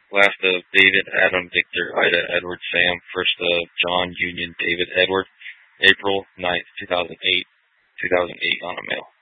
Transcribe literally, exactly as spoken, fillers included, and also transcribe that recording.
Last of David, Adam, Victor, Ida, Edward, Sam. First of John, Union, David, Edward. April ninth, two thousand eight. two thousand eight on a mail.